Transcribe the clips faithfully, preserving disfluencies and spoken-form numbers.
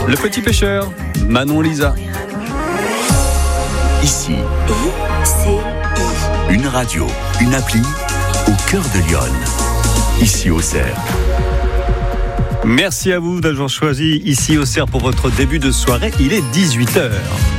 Le Petit Pêcheur, Manon Lisa. Ici, I C I. une radio, une appli au cœur de Lyon. Ici au Cerf. Merci à vous d'avoir choisi Ici au Cerf pour votre début de soirée. Il est dix-huit heures.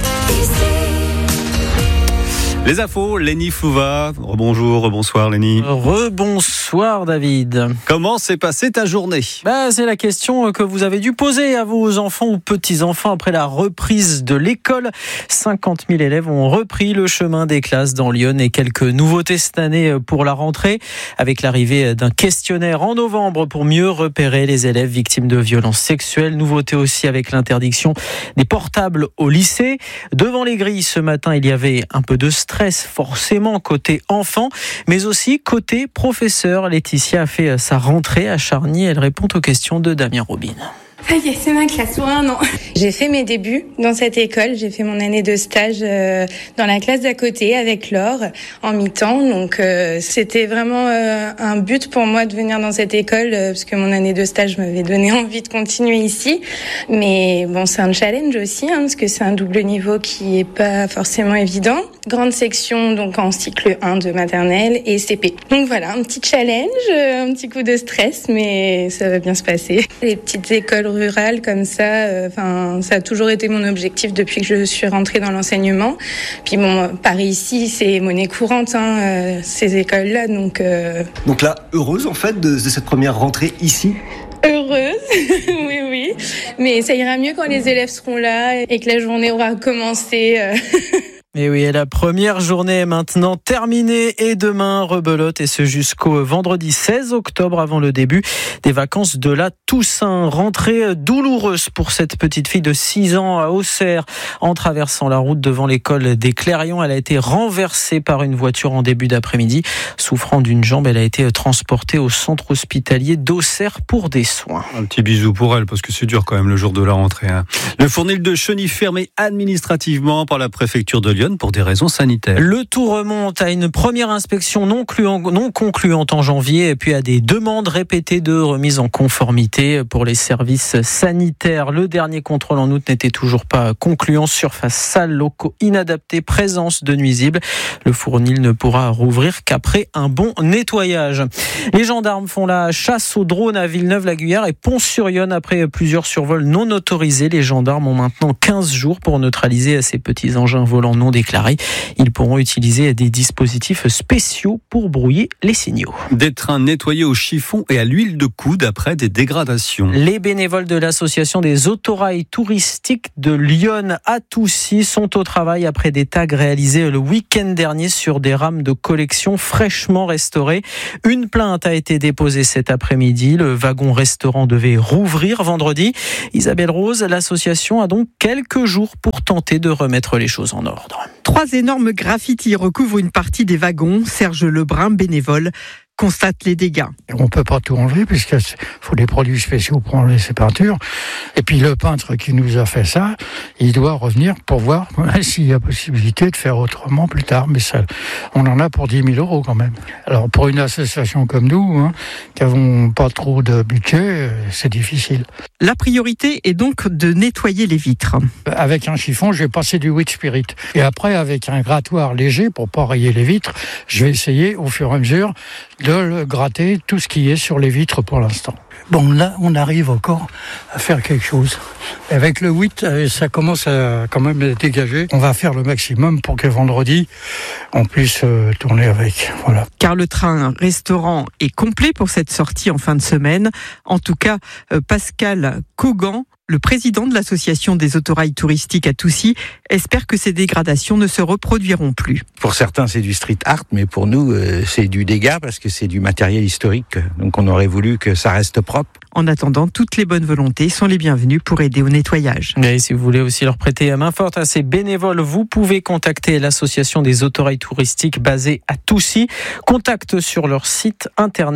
Les infos, Lénie Flouva. Rebonjour, rebonsoir Lénie. Rebonsoir David. Comment s'est passée ta journée ? Bah, c'est la question que vous avez dû poser à vos enfants ou petits-enfants après la reprise de l'école. cinquante mille élèves ont repris le chemin des classes dans Lyon et quelques nouveautés cette année pour la rentrée, avec l'arrivée d'un questionnaire en novembre pour mieux repérer les élèves victimes de violences sexuelles. Nouveauté aussi avec l'interdiction des portables au lycée. Devant les grilles ce matin, il y avait un peu de stress forcément côté enfant, mais aussi côté professeur. Laetitia a fait sa rentrée à Charny. Elle répond aux questions de Damien Robin. Ça y est, c'est ma classe pour un an. J'ai fait mes débuts dans cette école. J'ai fait mon année de stage euh, dans la classe d'à côté avec Laure en mi-temps. Donc euh, c'était vraiment euh, un but pour moi de venir dans cette école euh, parce que mon année de stage m'avait donné envie de continuer ici. Mais bon, c'est un challenge aussi hein, parce que c'est un double niveau qui est pas forcément évident. Grande section donc en cycle un de maternelle et C P. Donc voilà, un petit challenge, euh, un petit coup de stress, mais ça va bien se passer. Les petites écoles rurale comme ça, enfin euh, ça a toujours été mon objectif depuis que je suis rentrée dans l'enseignement. Puis bon, Paris ici, c'est monnaie courante, hein, euh, ces écoles-là, donc. Euh... Donc là, heureuse en fait de, de cette première rentrée ici. Heureuse, oui, oui. Mais ça ira mieux quand les élèves seront là et que la journée aura commencé. Euh... Et oui, la première journée est maintenant terminée et demain, rebelote et ce jusqu'au vendredi seize octobre avant le début des vacances de la Toussaint. Rentrée douloureuse pour cette petite fille de six ans à Auxerre. En traversant la route devant l'école des Clérions, elle a été renversée par une voiture en début d'après-midi. Souffrant d'une jambe, elle a été transportée au centre hospitalier d'Auxerre pour des soins. Un petit bisou pour elle parce que c'est dur quand même le jour de la rentrée. Hein. Le Fournil de Cheny fermé administrativement par la préfecture de Lyon pour des raisons sanitaires. Le tout remonte à une première inspection non, non concluante en janvier et puis à des demandes répétées de remise en conformité pour les services sanitaires. Le dernier contrôle en août n'était toujours pas concluant. Surface sale, locaux inadaptés, présence de nuisibles. Le Fournil ne pourra rouvrir qu'après un bon nettoyage. Les gendarmes font la chasse aux drones à Villeneuve-la-Guyard et Pont-sur-Yonne après plusieurs survols non autorisés. Les gendarmes ont maintenant quinze jours pour neutraliser ces petits engins volants non déclarés. Ils pourront utiliser des dispositifs spéciaux pour brouiller les signaux. Des trains nettoyés au chiffon et à l'huile de coude après des dégradations. Les bénévoles de l'association des autorails touristiques de Lyon à Toussy sont au travail après des tags réalisés le week-end dernier sur des rames de collection fraîchement restaurées. Une plainte a été déposée cet après-midi. Le wagon-restaurant devait rouvrir vendredi. Isabelle Rose, l'association a donc quelques jours pour tenter de remettre les choses en ordre. Trois énormes graffitis recouvrent une partie des wagons. Serge Lebrun, bénévole, constate les dégâts. On ne peut pas tout enlever puisqu'il faut des produits spéciaux pour enlever ces peintures. Et puis le peintre qui nous a fait ça, il doit revenir pour voir s'il y a possibilité de faire autrement plus tard. Mais ça, on en a pour dix mille euros quand même. Alors pour une association comme nous, hein, qui n'avons pas trop de budget, c'est difficile. La priorité est donc de nettoyer les vitres. Avec un chiffon, je vais passer du wheat spirit. Et après, avec un grattoir léger pour pas rayer les vitres, je vais essayer au fur et à mesure de le gratter tout ce qui est sur les vitres pour l'instant. Bon, là, on arrive encore à faire quelque chose. Avec le huit, ça commence à quand même à dégager. On va faire le maximum pour que vendredi, on puisse euh, tourner avec. Voilà. Car le train restaurant est complet pour cette sortie en fin de semaine. En tout cas, euh, Pascal Cogan, le président de l'association des autorails touristiques à Toussy, espère que ces dégradations ne se reproduiront plus. Pour certains, c'est du street art, mais pour nous, euh, c'est du dégât parce que c'est du matériel historique. Donc on aurait voulu que ça reste propre. En attendant, toutes les bonnes volontés sont les bienvenues pour aider au nettoyage. Et si vous voulez aussi leur prêter main forte à ces bénévoles, vous pouvez contacter l'association des autorails touristiques basée à Toussy. Contact sur leur site internet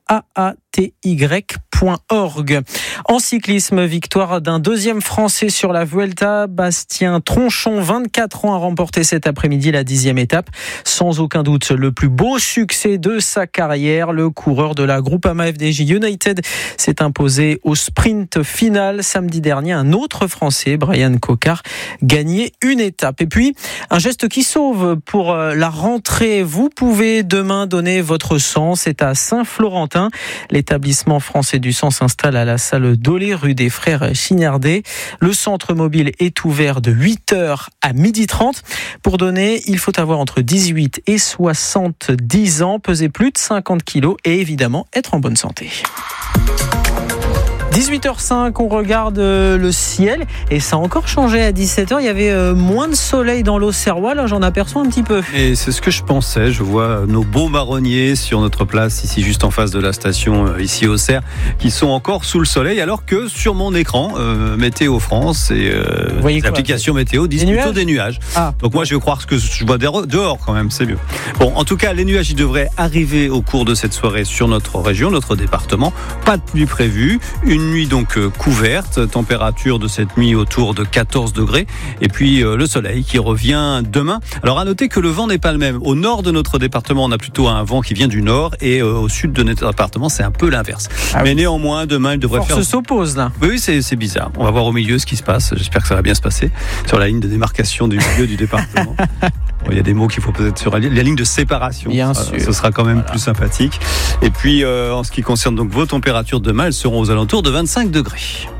A A T Y point org. En cyclisme, victoire d'un deuxième Français sur la Vuelta. Bastien Tronchon, vingt-quatre ans, a remporté cet après-midi la dixième étape. Sans aucun doute, le plus beau succès de sa carrière. Le coureur de la Groupama F D J United s'est imposé au sprint final. Samedi dernier, un autre Français, Brian Cocard, gagnait une étape. Et puis, un geste qui sauve pour la rentrée. Vous pouvez demain donner votre sang. C'est à Saint-Florentin. L'établissement français du sang s'installe à la salle Dolé, rue des Frères Chignardet. Le centre mobile est ouvert de huit heures à midi trente. Pour donner, il faut avoir entre dix-huit et soixante-dix ans, peser plus de cinquante kilos et évidemment être en bonne santé. dix-huit heures cinq, on regarde le ciel et ça a encore changé à dix-sept heures. Il y avait moins de soleil dans l'Auxerrois, là j'en aperçois un petit peu. Et c'est ce que je pensais, je vois nos beaux marronniers sur notre place, ici juste en face de la station, ici au Auxerre, qui sont encore sous le soleil, alors que sur mon écran, euh, Météo France et euh, l'application météo disent plutôt des nuages. Ah. Donc moi je vais croire ce que je vois dehors quand même, c'est mieux. Bon, en tout cas, les nuages ils devraient arriver au cours de cette soirée sur notre région, notre département. Pas de pluie prévue, une nuit donc euh, couverte, température de cette nuit autour de quatorze degrés et puis euh, le soleil qui revient demain. Alors à noter que le vent n'est pas le même. Au nord de notre département, on a plutôt un vent qui vient du nord et euh, au sud de notre département, c'est un peu l'inverse. Ah Mais oui. néanmoins, demain, il devrait Force faire... s'oppose là. Oui, c'est, c'est bizarre. On va voir au milieu ce qui se passe. J'espère que ça va bien se passer sur la ligne de démarcation du milieu du département. Bon, il y a des mots qu'il faut peut-être sur la ligne de séparation. Bien ça, sûr. Ce sera quand même voilà. plus sympathique. Et puis, euh, en ce qui concerne donc vos températures demain, elles seront aux alentours de vingt-cinq degrés.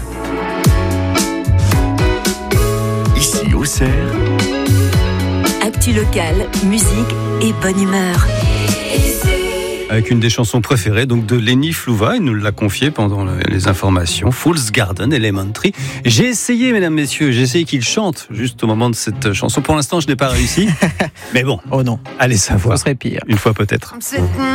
Ici, Auxerre. Actu locale, musique et bonne humeur. Avec une des chansons préférées donc de Lenny Flouva, il nous l'a confié pendant les informations, Fool's Garden Elementary. J'ai essayé, mesdames, messieurs, j'ai essayé qu'il chante juste au moment de cette chanson. Pour l'instant, je n'ai pas réussi. Mais bon, oh non, allez savoir. Ce serait pire. Une fois peut-être.